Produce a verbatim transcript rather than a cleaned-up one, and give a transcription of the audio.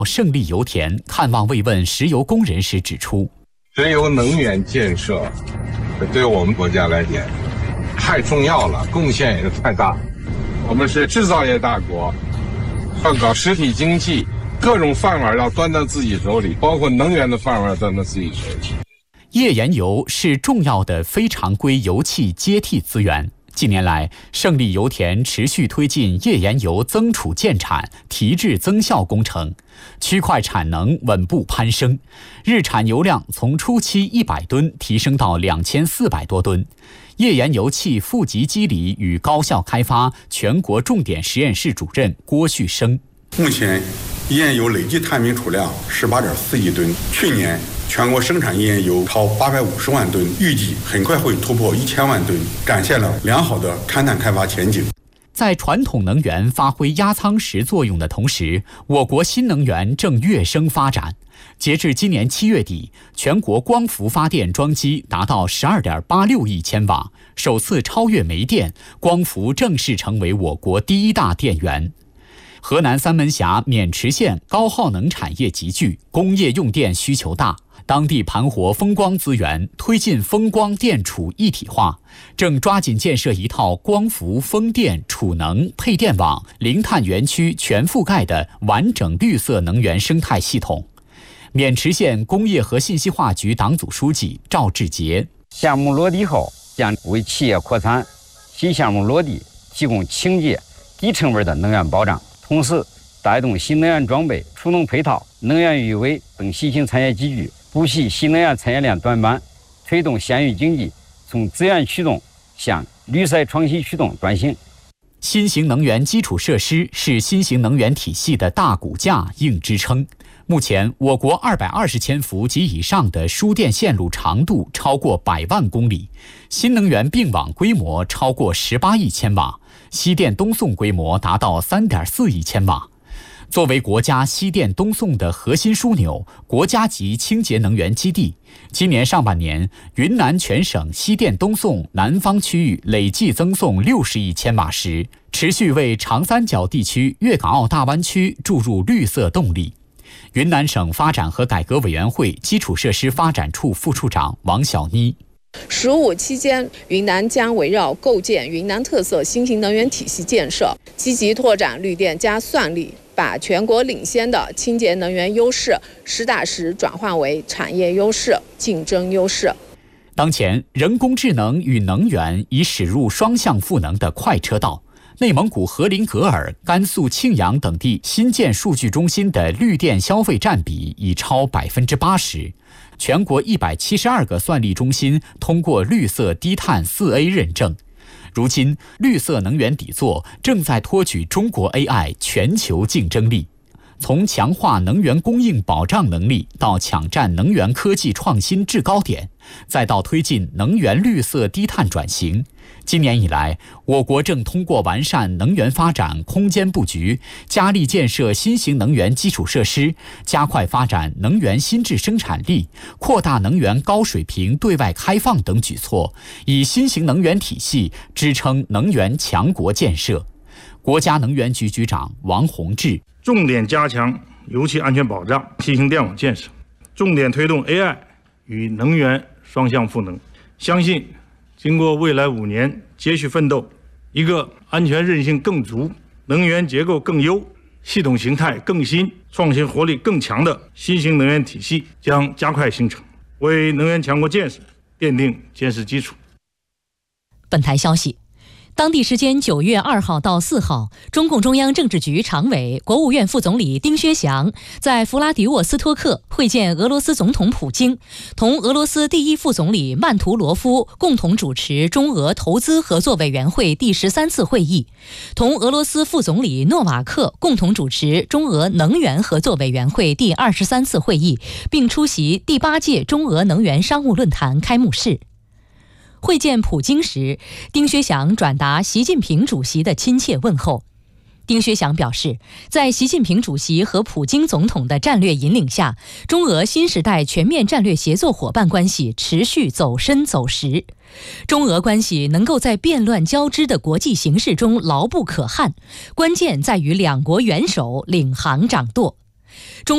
胜利油田看望慰问石油工人时指出， 石油能源建设对我们国家来讲太重要了，贡献也是太大。我们是制造业大国，要搞实体经济，各种饭碗要端到自己手里，包括能源的饭碗端到自己手里。 页岩油是重要的非常规油气接替资源。近年来，胜利油田持续推进页岩油增储建产、提质增效工程，区块产能稳步攀升，日产油量从初期一百吨提升到两千四百多吨。页岩油气负极机理与高效开发全国重点实验室主任郭旭生， 目前页岩油累计探明储量十八点四亿吨，去年全国生产页岩油超八百五十万吨，预计很快会突破一千万吨，展现了良好的勘探开发前景。 在传统能源发挥压舱石作用的同时，我国新能源正跃升发展。截至今年七月底，全国光伏发电装机达到 十二点八六亿千瓦，首次超越煤电，光伏正式成为我国第一大电源。河南三门峡渑池县高耗能产业集聚，工业用电需求大，当地盘活风光资源，推进风光电储一体化，正抓紧建设一套光伏、风电、储能、配电网、零碳园区全覆盖的完整绿色能源生态系统。渑池县工业和信息化局党组书记赵志杰， 项目落地后将为企业扩产、新项目落地提供清洁、低成本的能源保障，同时带动新能源装备、储能配套、能源预委等新兴产业集聚，补齐新能源产业链短板，推动县域经济从资源驱动向绿色创新驱动转型。 新型能源基础设施是新型能源体系的大骨架、硬支撑。目前，我国二百二十千伏及以上的输电线路长度超过百万公里，新能源并网规模超过十八亿千瓦，西电东送规模达到三点四亿千瓦。作为国家西电东送的核心枢纽、国家级清洁能源基地，今年上半年，云南全省西电东送南方区域累计增送六十亿千瓦时，持续为长三角地区、粤港澳大湾区注入绿色动力。云南省发展和改革委员会基础设施发展处副处长王小妮， 十五期间，云南将围绕构建云南特色新型能源体系建设，积极拓展绿电加算力，把全国领先的清洁能源优势实打实转换为产业优势、竞争优势。 当前，人工智能与能源已驶入双向赋能的快车道。内蒙古和林格尔、甘肃庆阳等地新建数据中心的绿电消费占比已超百分之八十。全国一百七十二个算力中心通过绿色低碳 四 A 认证。如今，绿色能源底座正在托举中国 A I 全球竞争力。从强化能源供应保障能力，到抢占能源科技创新制高点，再到推进能源绿色低碳转型。今年以来，我国正通过完善能源发展空间布局，加力建设新型能源基础设施，加快发展能源新质生产力，扩大能源高水平对外开放等举措，以新型能源体系支撑能源强国建设。国家能源局局长王洪志， 重点加强油气安全保障、新型电网建设，重点推动 A I 与能源双向赋能。相信经过未来五年接续奋斗，一个安全韧性更足、能源结构更优、系统形态更新、创新活力更强的新型能源体系将加快形成，为能源强国建设奠定坚实基础。 本台消息，当地时间九月二号到四号，中共中央政治局常委、国务院副总理丁薛祥在弗拉迪沃斯托克会见俄罗斯总统普京，同俄罗斯第一副总理曼图罗夫共同主持中俄投资合作委员会第十三次会议，同俄罗斯副总理诺瓦克共同主持中俄能源合作委员会第二十三次会议，并出席第八届中俄能源商务论坛开幕式。会见普京时，丁薛祥转达习近平主席的亲切问候。丁薛祥表示，在习近平主席和普京总统的战略引领下，中俄新时代全面战略协作伙伴关系持续走深走实，中俄关系能够在变乱交织的国际形势中牢不可撼，关键在于两国元首领航掌舵。中